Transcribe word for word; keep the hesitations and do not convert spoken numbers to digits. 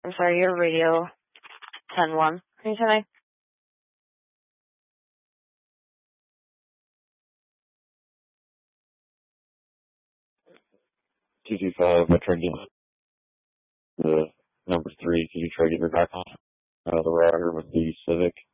I'm sorry, your radio ten one. Can you say that? two two five, I tried to get the number three. Could you try to get her back on uh, the rider with the Civic?